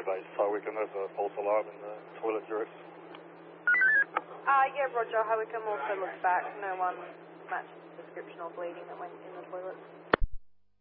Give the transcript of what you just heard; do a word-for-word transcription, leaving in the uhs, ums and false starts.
base, so we can have a false alarm in the toilet dress. Uh, yeah, Roger. How we can also look back. No one matches the description or bleeding that went in the toilet.